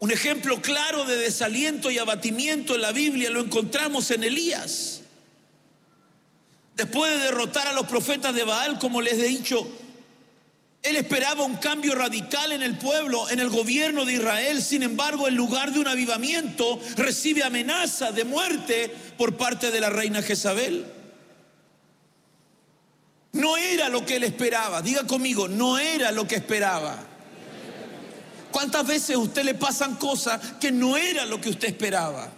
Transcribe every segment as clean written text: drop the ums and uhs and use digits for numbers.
Un ejemplo claro de desaliento y abatimiento en la Biblia lo encontramos en Elías. Después de derrotar a los profetas de Baal, como les he dicho, él esperaba un cambio radical en el pueblo, en el gobierno de Israel. Sin embargo, en lugar de un avivamiento, recibe amenaza de muerte por parte de la reina Jezabel. No era lo que él esperaba. Diga conmigo, no era lo que esperaba. ¿Cuántas veces a usted le pasan cosas que no era lo que usted esperaba?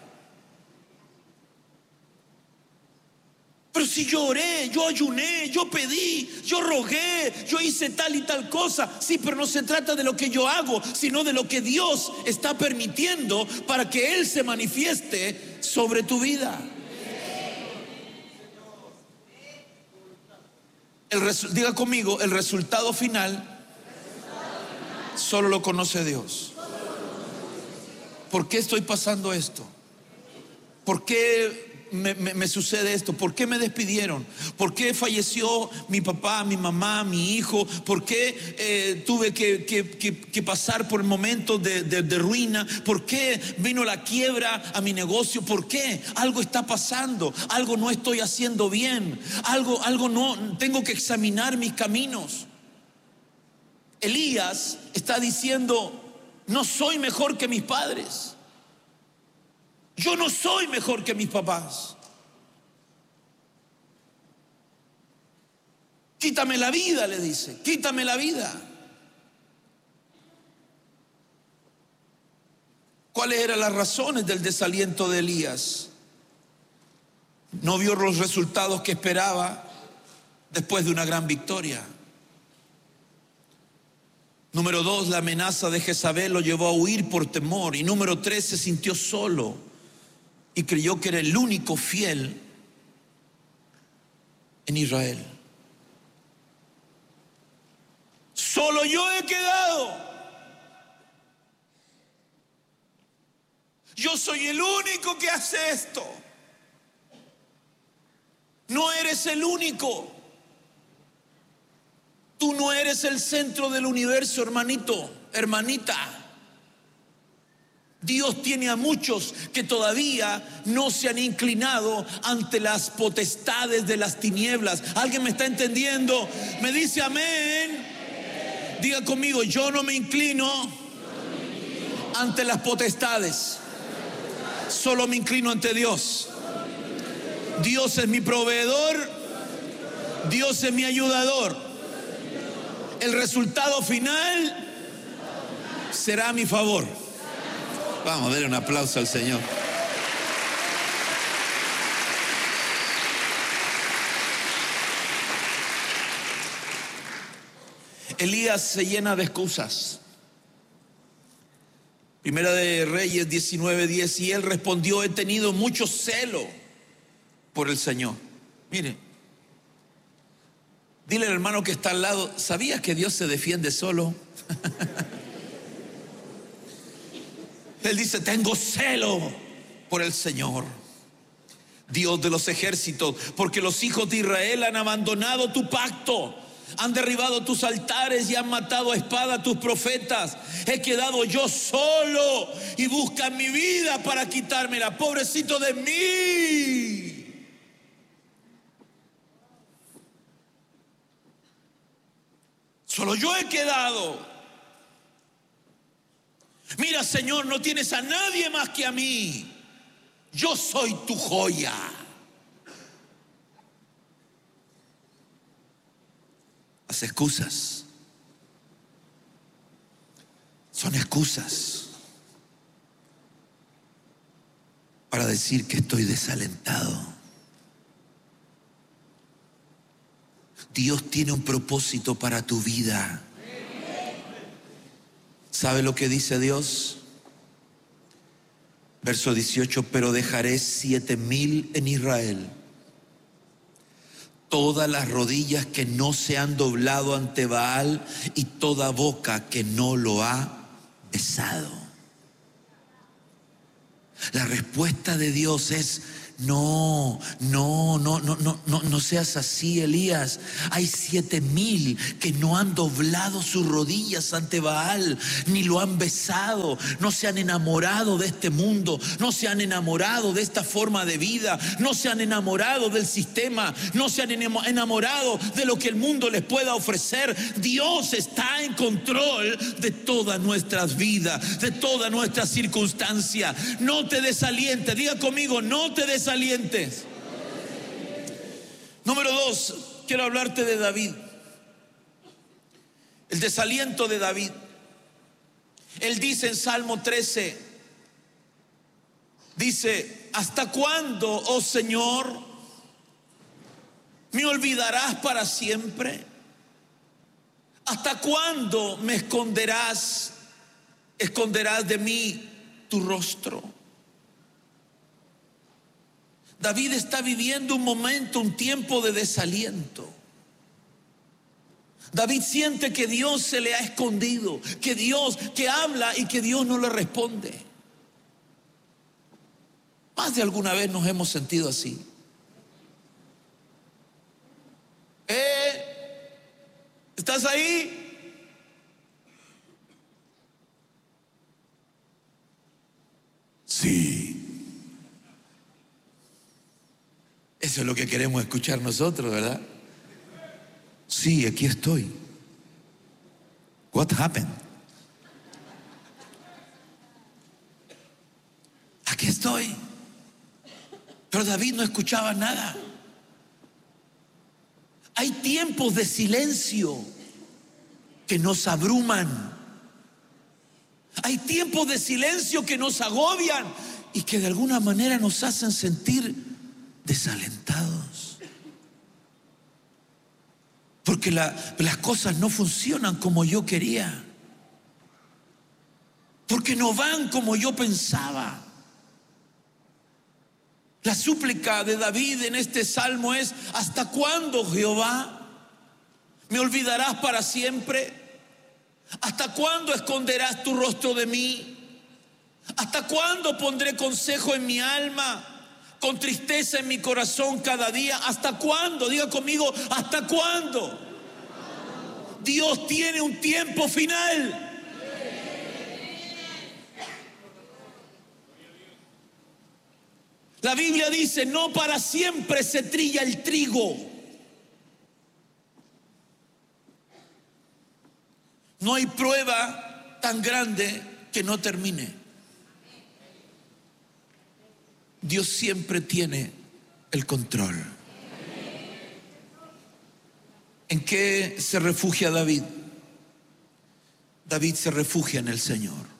Pero si yo oré, yo ayuné, yo pedí, yo rogué, yo hice tal y tal cosa. Sí, pero no se trata de lo que yo hago, sino de lo que Dios está permitiendo para que Él se manifieste sobre tu vida. Diga conmigo, el resultado final solo lo conoce Dios. ¿Por qué estoy pasando esto? ¿Por qué me sucede esto? ¿Por qué me despidieron? ¿Por qué falleció mi papá, mi mamá, mi hijo? ¿Por qué tuve que pasar por momentos de ruina? ¿Por qué vino la quiebra a mi negocio? ¿Por qué? Algo está pasando, algo no estoy haciendo bien, algo no, tengo que examinar mis caminos. Elías está diciendo, no soy mejor que mis padres. Yo no soy mejor que mis papás. Quítame la vida, le dice, quítame la vida. ¿Cuáles eran las razones del desaliento de Elías? No vio los resultados que esperaba después de una gran victoria. Número 2, la amenaza de Jezabel lo llevó a huir por temor. Y número 3, se sintió solo y creyó que era el único fiel en Israel. Solo yo he quedado. Yo soy el único que hace esto. No eres el único. Tú no eres el centro del universo, hermanito, hermanita. Dios tiene a muchos que todavía no se han inclinado ante las potestades de las tinieblas. ¿Alguien me está entendiendo? Me dice amén. Diga conmigo, yo no me inclino ante las potestades. Solo me inclino ante Dios. Dios es mi proveedor. Dios es mi ayudador. El resultado final será a mi favor. Vamos a darle un aplauso al Señor. Elías se llena de excusas. Primera de Reyes 19:10, y él respondió, he tenido mucho celo por el Señor. Mire, dile al hermano que está al lado, ¿sabías que Dios se defiende solo? Él dice, tengo celo por el Señor, Dios de los ejércitos, porque los hijos de Israel han abandonado tu pacto, han derribado tus altares y han matado a espada a tus profetas. He quedado yo solo y buscan mi vida para quitármela. Pobrecito de mí. Solo yo he quedado. Mira, Señor, no tienes a nadie más que a mí. Yo soy tu joya. Las excusas son excusas para decir que estoy desalentado. Dios tiene un propósito para tu vida. ¿Sabe lo que dice Dios? Verso 18, pero dejaré 7,000 en Israel, todas las rodillas que no se han doblado ante Baal y toda boca que no lo ha besado. La respuesta de Dios es no, no, no, no, no, no, no seas así, Elías. Hay 7,000 que no han doblado sus rodillas ante Baal, ni lo han besado, no se han enamorado de este mundo, no se han enamorado de esta forma de vida, no se han enamorado del sistema, no se han enamorado de lo que el mundo les pueda ofrecer. Dios está en control de todas nuestras vidas, de todas nuestras circunstancias. No te desalientes, diga conmigo, no te desalientes. Número 2, quiero hablarte de David. El desaliento de David. Él dice en Salmo 13, dice: ¿hasta cuándo, oh Señor, me olvidarás para siempre? ¿Hasta cuándo me esconderás de mí tu rostro? David está viviendo un momento, un tiempo de desaliento. David siente que Dios se le ha escondido, que habla y que Dios no le responde. Más de alguna vez nos hemos sentido así. ¿Estás ahí? Sí. Eso es lo que queremos escuchar nosotros, ¿verdad? Sí, aquí estoy. What happened? Aquí estoy. Pero David no escuchaba nada. Hay tiempos de silencio que nos abruman. Hay tiempos de silencio que nos agobian y que de alguna manera nos hacen sentir desalentados. Porque las cosas no funcionan como yo quería. Porque no van como yo pensaba. La súplica de David en este salmo es: ¿hasta cuándo, Jehová, me olvidarás para siempre? ¿Hasta cuándo esconderás tu rostro de mí? ¿Hasta cuándo pondré consejo en mi alma, con tristeza en mi corazón cada día? ¿Hasta cuándo? Diga conmigo, ¿hasta cuándo? Dios tiene un tiempo final. La Biblia dice: no para siempre se trilla el trigo. No hay prueba tan grande que no termine. Dios siempre tiene el control. ¿En qué se refugia David? David se refugia en el Señor.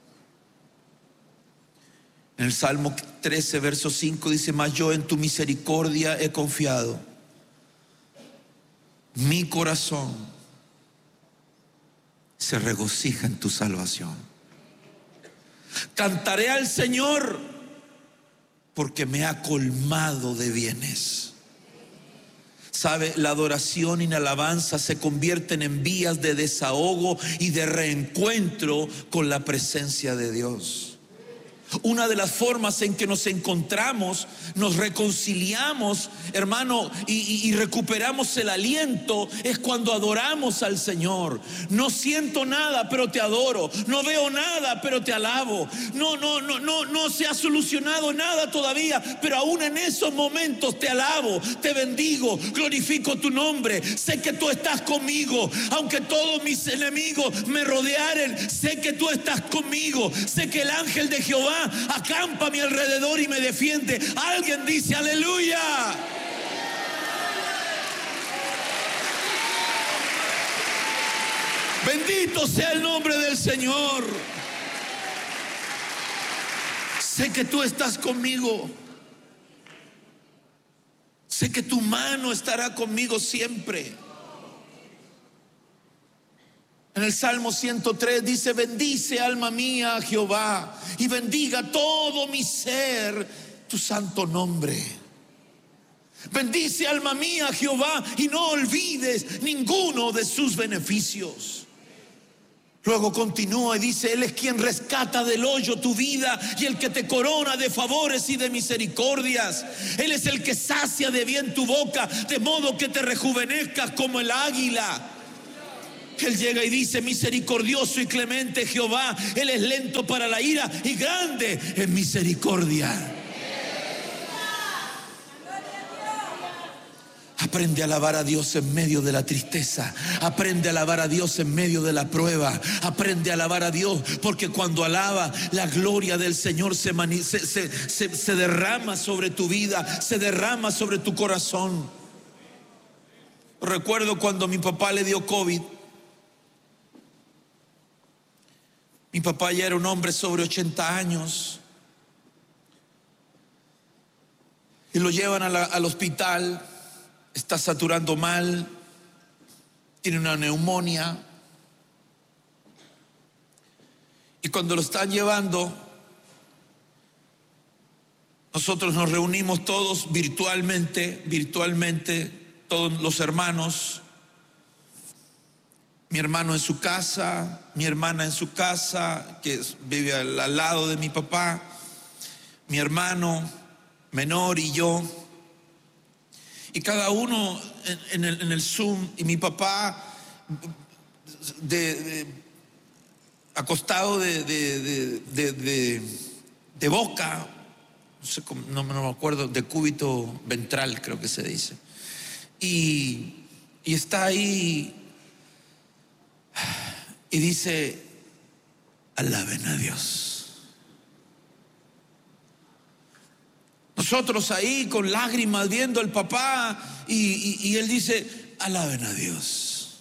En el Salmo 13, verso 5 dice: mas yo en tu misericordia he confiado. Mi corazón se regocija en tu salvación. Cantaré al Señor porque me ha colmado de bienes. ¿Sabe? La adoración y la alabanza se convierten en vías de desahogo y de reencuentro con la presencia de Dios. Una de las formas en que nos encontramos, nos reconciliamos, hermano, y recuperamos el aliento es cuando adoramos al Señor. No siento nada, pero te adoro. No veo nada, pero te alabo. No se ha solucionado nada todavía, pero aún en esos momentos te alabo, te bendigo, glorifico tu nombre. Sé que tú estás conmigo, aunque todos mis enemigos me rodearen. Sé que tú estás conmigo. Sé que el ángel de Jehová acampa a mi alrededor y me defiende. Alguien dice aleluya. Bendito sea el nombre del Señor. Sé que tú estás conmigo. Sé que tu mano estará conmigo siempre. En el Salmo 103 dice: bendice alma mía a Jehová y bendiga todo mi ser tu santo nombre. Bendice alma mía a Jehová y no olvides ninguno de sus beneficios. Luego continúa y dice: Él es quien rescata del hoyo tu vida y el que te corona de favores y de misericordias. Él es el que sacia de bien tu boca, de modo que te rejuvenezcas como el águila. Él llega y dice: misericordioso y clemente Jehová, Él es lento para la ira y grande en misericordia. Aprende a alabar a Dios en medio de la tristeza. Aprende a alabar a Dios en medio de la prueba. Aprende a alabar a Dios, porque cuando alaba, la gloria del Señor se derrama sobre tu vida, se derrama sobre tu corazón. Recuerdo cuando mi papá le dio COVID. Mi papá ya era un hombre sobre 80 años. Y lo llevan al hospital. Está saturando mal, tiene una neumonía. Y cuando lo están llevando, nosotros nos reunimos todos virtualmente, todos los hermanos. Mi hermano en su casa, mi hermana en su casa, que vive al lado de mi papá, mi hermano menor y yo. Y cada uno en el Zoom, y mi papá acostado de boca, no sé cómo, no me acuerdo, de cúbito ventral creo que se dice. Y está ahí y dice: alaben a Dios. Nosotros ahí con lágrimas viendo al papá, y él dice: alaben a Dios.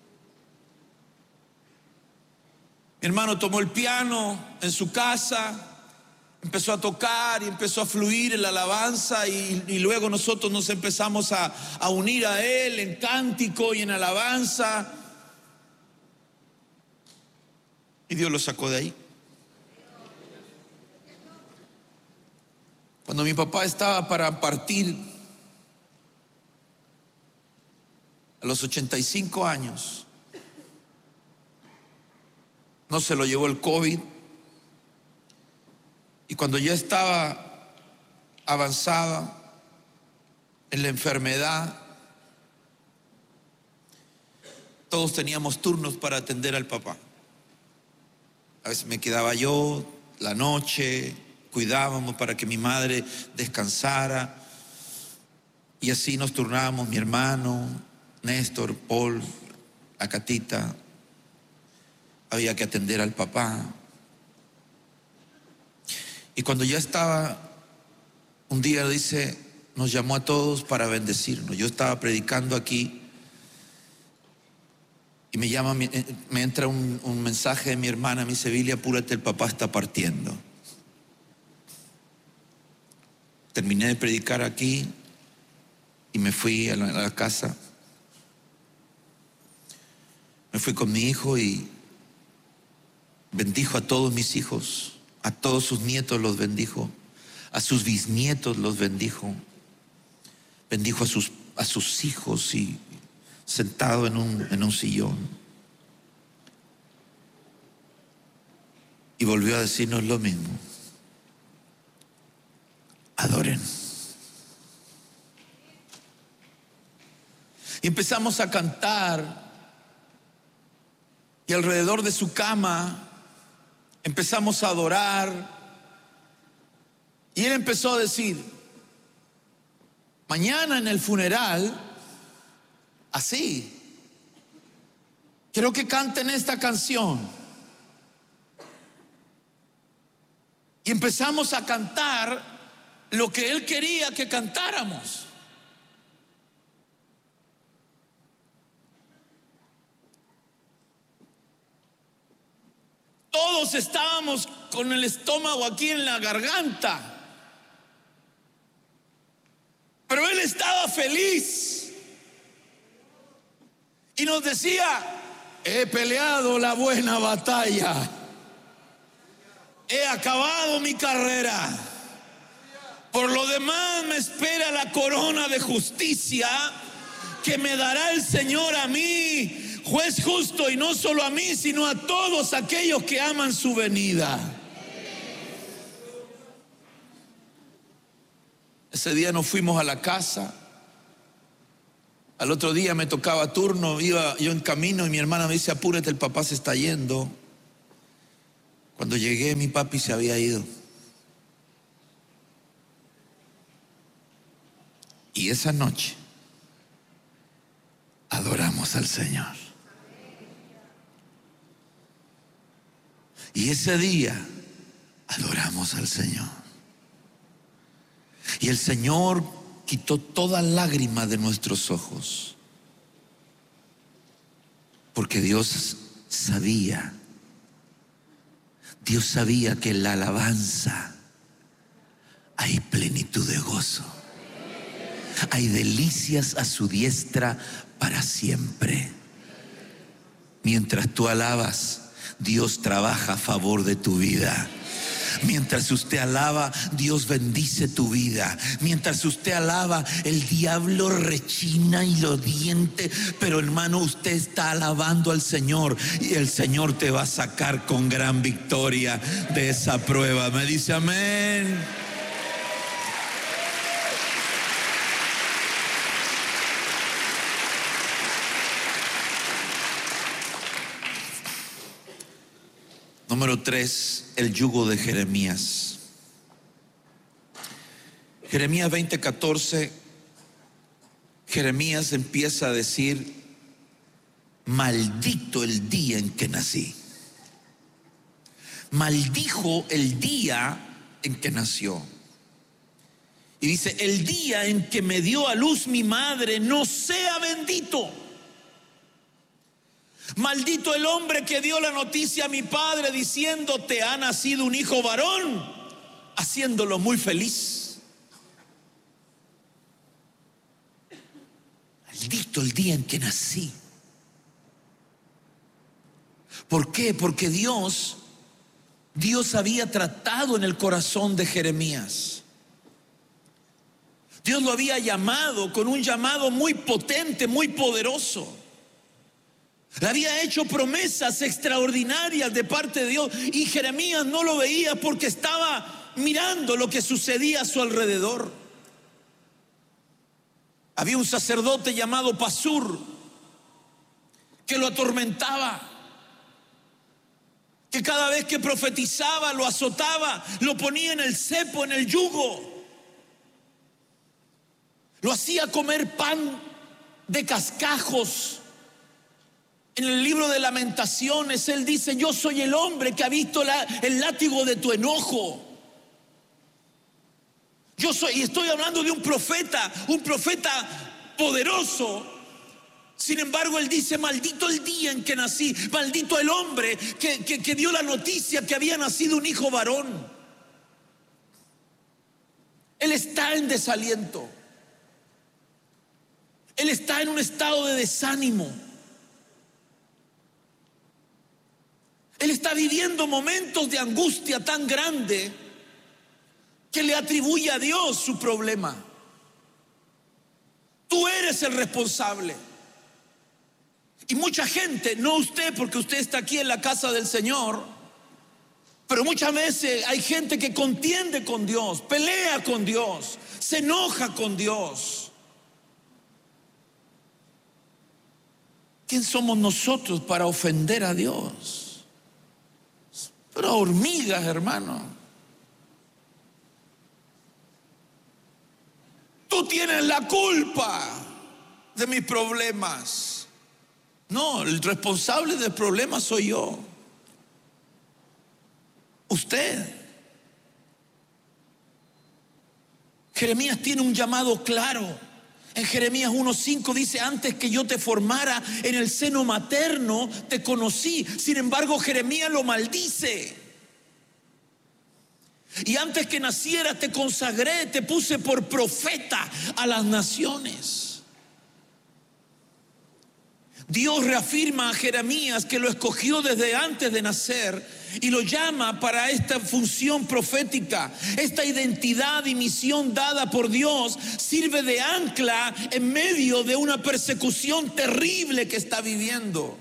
Mi hermano tomó el piano en su casa, empezó a tocar y empezó a fluir en la alabanza, y luego nosotros nos empezamos a unir a él en cántico y en alabanza, y Dios lo sacó de ahí. Cuando mi papá estaba para partir a los 85 años, no se lo llevó el COVID, y cuando ya estaba avanzada en la enfermedad, todos teníamos turnos para atender al papá. A veces me quedaba yo la noche, cuidábamos para que mi madre descansara, y así nos turnábamos mi hermano, Néstor, Paul, a Catita. Había que atender al papá. Y cuando ya estaba, un día dice, nos llamó a todos para bendecirnos. Yo estaba predicando aquí y me entra un mensaje de mi hermana, me dice: Billy, apúrate, el papá está partiendo. Terminé de predicar aquí y me fui a la casa. Me fui con mi hijo y bendijo a todos mis hijos, a todos sus nietos los bendijo, a sus bisnietos los bendijo, bendijo a sus hijos, y sentado en un sillón. Y volvió a decirnos lo mismo: adoren. Y empezamos a cantar, y alrededor de su cama empezamos a adorar, y él empezó a decir: mañana en el funeral, así, quiero que canten esta canción. Y empezamos a cantar lo que él quería que cantáramos. Todos estábamos con el estómago aquí en la garganta, pero él estaba feliz y nos decía: he peleado la buena batalla, he acabado mi carrera, por lo demás me espera la corona de justicia que me dará el Señor a mí juez justo, y no solo a mí, sino a todos aquellos que aman su venida. Ese día nos fuimos a la casa. Al otro día me tocaba turno, iba yo en camino y mi hermana me dice: apúrate, el papá se está yendo. Cuando llegué, mi papi se había ido. Y esa noche adoramos al Señor. Y ese día adoramos al Señor. Y el Señor quitó toda lágrima de nuestros ojos, porque Dios sabía que en la alabanza hay plenitud de gozo, hay delicias a su diestra para siempre. Mientras tú alabas, Dios trabaja a favor de tu vida. Mientras usted alaba, Dios bendice tu vida. Mientras usted alaba, el diablo rechina y lo diente. Pero hermano, usted está alabando al Señor y el Señor te va a sacar con gran victoria de esa prueba. Me dice amén. Número 3, el yugo de Jeremías. Jeremías 20:14, Jeremías empieza a decir: maldito el día en que nací. Maldijo el día en que nació. Y dice: el día en que me dio a luz mi madre no sea bendito. Maldito el hombre que dio la noticia a mi padre diciendo: te ha nacido un hijo varón, haciéndolo muy feliz. Maldito el día en que nací. ¿Por qué? Porque Dios había tratado en el corazón de Jeremías. Dios lo había llamado con un llamado muy potente, muy poderoso. Le había hecho promesas extraordinarias de parte de Dios, y Jeremías no lo veía porque estaba mirando lo que sucedía a su alrededor. Había un sacerdote llamado Pasur que lo atormentaba, que cada vez que profetizaba lo azotaba, lo ponía en el cepo, en el yugo, lo hacía comer pan de cascajos. En el libro de Lamentaciones él dice: yo soy el hombre que ha visto el látigo de tu enojo. Yo soy, y estoy hablando de un profeta poderoso. Sin embargo, él dice: maldito el día en que nací, maldito el hombre que dio la noticia que había nacido un hijo varón. Él está en desaliento. Él está en un estado de desánimo. Él está viviendo momentos de angustia tan grande que le atribuye a Dios su problema. Tú eres el responsable. Y mucha gente, no usted, porque usted está aquí en la casa del Señor, pero muchas veces hay gente que contiende con Dios, pelea con Dios, se enoja con Dios. ¿Quién somos nosotros para ofender a Dios? Pero hormigas, hermano. Tú tienes la culpa de mis problemas. No, el responsable del problema soy yo. Usted. Jeremías tiene un llamado claro. En Jeremías 1:5 dice: antes que yo te formara en el seno materno te conocí. Sin embargo, Jeremías lo maldice. Y antes que nacieras te consagré, te puse por profeta a las naciones. Dios reafirma a Jeremías que lo escogió desde antes de nacer y lo llama para esta función profética. Esta identidad y misión dada por Dios sirve de ancla en medio de una persecución terrible que está viviendo.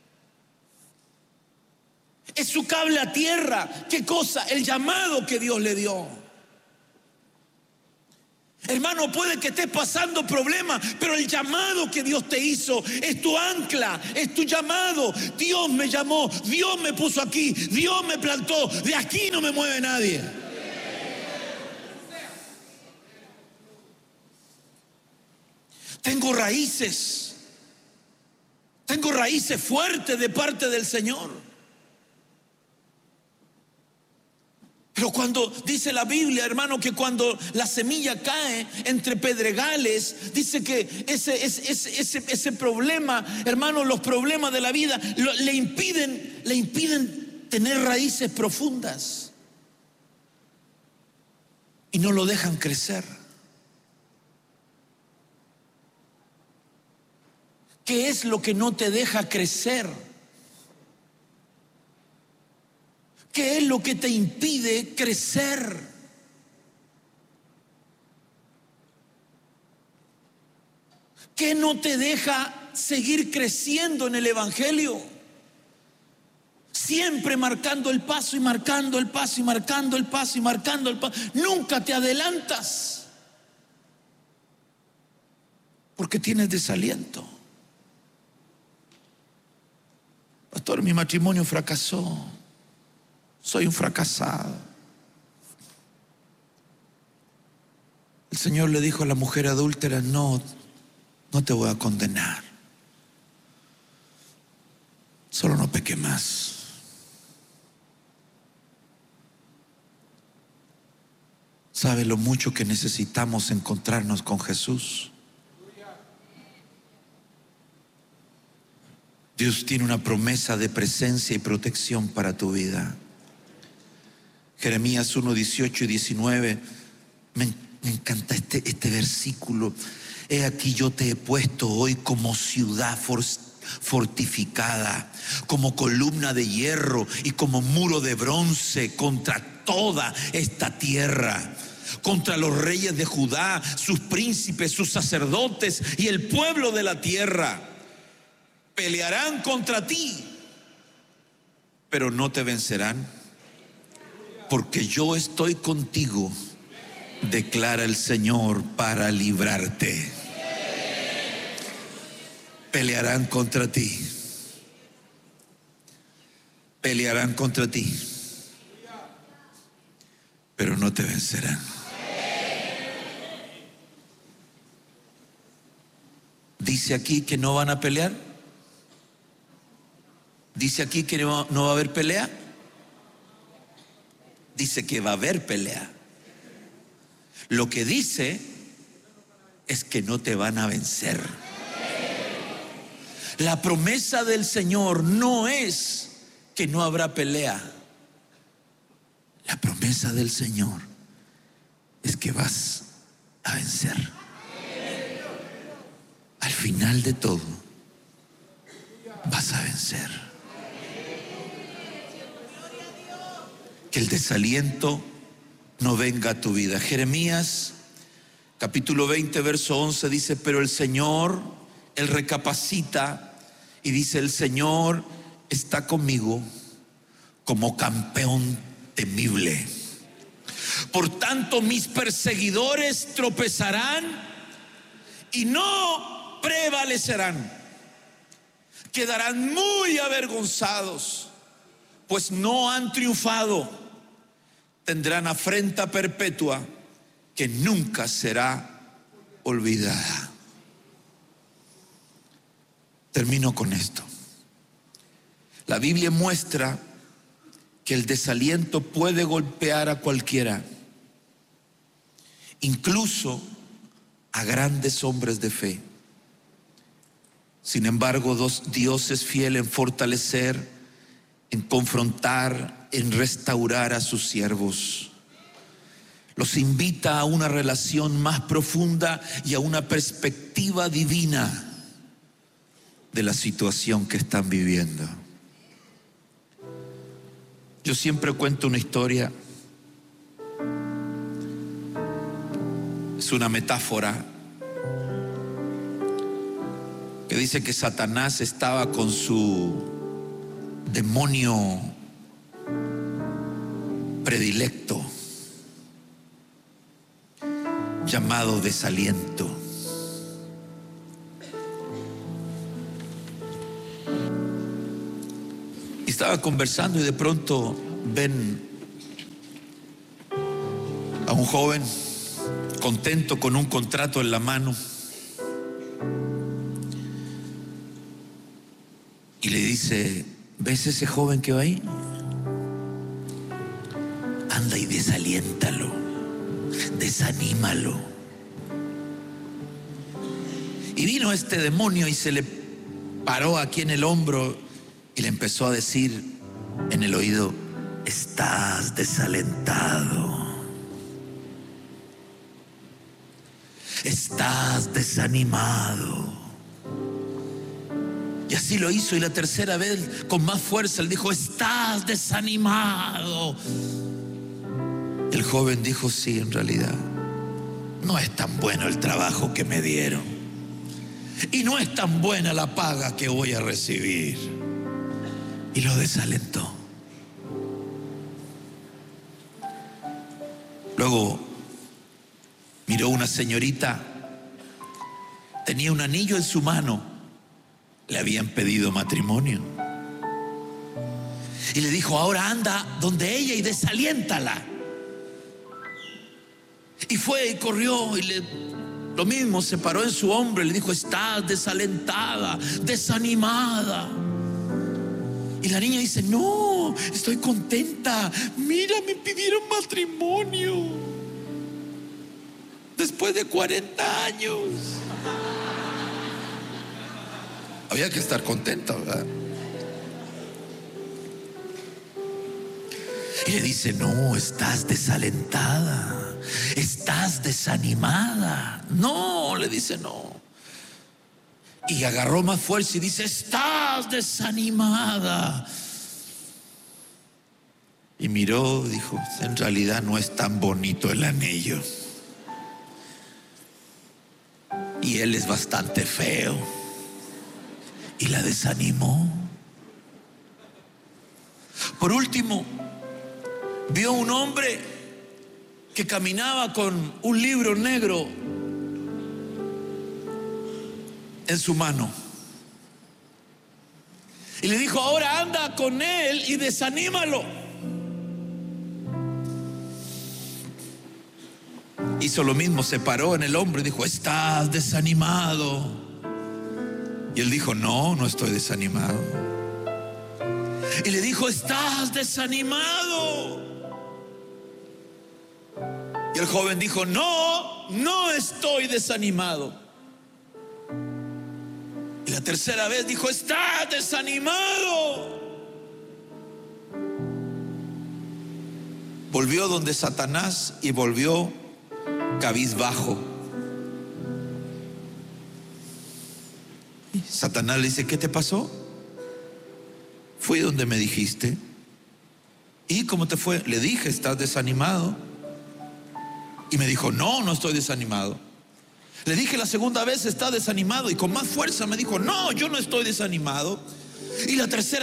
Es su cable a tierra. ¿Qué cosa? El llamado que Dios le dio. Hermano, puede que estés pasando problemas, pero el llamado que Dios te hizo es tu ancla, es tu llamado. Dios me llamó, Dios me puso aquí, Dios me plantó. De aquí no me mueve nadie. Tengo raíces fuertes de parte del Señor. Pero cuando dice la Biblia, hermano, que cuando la semilla cae entre pedregales, dice que ese problema, hermano, los problemas de la vida le impiden tener raíces profundas y no lo dejan crecer. ¿Qué es lo que no te deja crecer? ¿Qué es lo que te impide crecer? ¿Qué no te deja seguir creciendo en el Evangelio? Siempre marcando el paso y marcando el paso y marcando el paso y marcando el paso. Nunca te adelantas porque tienes desaliento. Pastor, mi matrimonio fracasó. Soy un fracasado. El Señor le dijo a la mujer adúltera: no te voy a condenar. Solo no peque más. ¿Sabe lo mucho que necesitamos encontrarnos con Jesús? Dios tiene una promesa de presencia y protección para tu vida. Jeremías 1, 18 y 19, me encanta este versículo. He aquí yo te he puesto hoy como ciudad fortificada, como columna de hierro y como muro de bronce contra toda esta tierra, contra los reyes de Judá, sus príncipes, sus sacerdotes y el pueblo de la tierra. Pelearán contra ti, pero no te vencerán, porque yo estoy contigo, declara el Señor, para librarte. Pelearán contra ti. Pelearán contra ti, pero no te vencerán. Dice aquí que no van a pelear. Dice aquí que no va a haber pelea. Dice que va a haber pelea. Lo que dice es que no te van a vencer. La promesa del Señor no es que no habrá pelea. La promesa del Señor es que vas a vencer. Al final de todo, vas a vencer. Que el desaliento no venga a tu vida. Jeremías capítulo 20 verso 11 dice: pero el Señor, Él recapacita y dice: el Señor está conmigo como campeón temible. Por tanto, mis perseguidores tropezarán y no prevalecerán. Quedarán muy avergonzados, pues no han triunfado. Tendrán afrenta perpetua que nunca será olvidada. Termino con esto. La Biblia muestra que el desaliento puede golpear a cualquiera, incluso a grandes hombres de fe. Sin embargo, Dios es fiel en fortalecer, en confrontar, en restaurar a sus siervos. Los invita a una relación más profunda y a una perspectiva divina de la situación que están viviendo. Yo siempre cuento una historia, es una metáfora que dice que Satanás estaba con su demonio predilecto llamado desaliento. Y estaba conversando y de pronto ven a un joven contento con un contrato en la mano y le dice: ¿ves ese joven que va ahí? Anda y desaliéntalo, desanímalo. Y vino este demonio y se le paró aquí en el hombro y le empezó a decir en el oído: estás desalentado, estás desanimado. Y así lo hizo, y la tercera vez con más fuerza le dijo: estás desanimado. El joven dijo: sí, en realidad no es tan bueno el trabajo que me dieron y no es tan buena la paga que voy a recibir. Y lo desalentó. Luego miró una señorita, tenía un anillo en su mano, le habían pedido matrimonio, y le dijo: ahora anda donde ella y desaliéntala. Y fue y corrió y lo mismo, se paró en su hombro y le dijo: estás desalentada, desanimada. Y la niña dice: no, estoy contenta, mira, me pidieron matrimonio después de 40 años. Había que estar contenta, ¿verdad? Y le dice: no, estás desalentada, estás desanimada. No, le dice: no. Y agarró más fuerza y dice: estás desanimada. Y miró, dijo: en realidad no es tan bonito el anillo, y él es bastante feo. Y la desanimó. Por último, vio un hombre que caminaba con un libro negro en su mano. Y le dijo: ahora anda con él y desanímalo. Hizo lo mismo, se paró en el hombro y dijo: estás desanimado. Y él dijo: no, no estoy desanimado. Y le dijo: estás desanimado. Y el joven dijo: no, no estoy desanimado. Y la tercera vez dijo: estás desanimado. Volvió donde Satanás y volvió cabizbajo. Satanás le dice: ¿qué te pasó? Fui donde me dijiste. ¿Y cómo te fue? Le dije: estás desanimado. Y me dijo: no, no estoy desanimado. Le dije la segunda vez: estás desanimado. Y con más fuerza me dijo: no, yo no estoy desanimado. Y la tercera